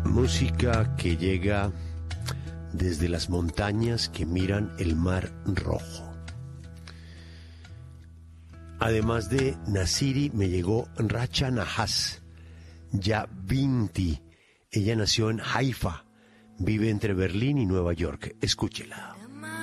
Música que llega desde las montañas que miran el Mar Rojo. Además de Nasiri, me llegó Racha Nahas, ya Binti. Ella nació en Haifa, vive entre Berlín y Nueva York. Escúchela.